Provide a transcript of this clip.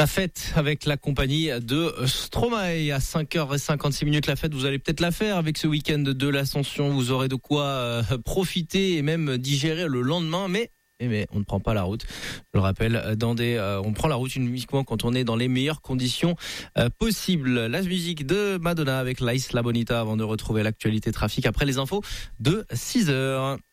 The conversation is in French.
La fête avec la compagnie de Stromae à 5h56. La fête, vous allez peut-être la faire avec ce week-end de l'Ascension. Vous aurez de quoi profiter et même digérer le lendemain. Mais on ne prend pas la route. Je le rappelle, on prend la route uniquement quand on est dans les meilleures conditions possibles. La musique de Madonna avec La Isla Bonita avant de retrouver l'actualité trafic après les infos de 6h.